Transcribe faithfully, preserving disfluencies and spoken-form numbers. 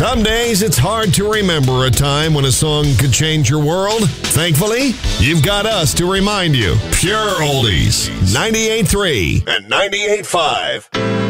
Some days it's hard to remember a time when a song could change your world. Thankfully, you've got us to remind you. Pure Oldies, ninety-eight point three and ninety-eight point five.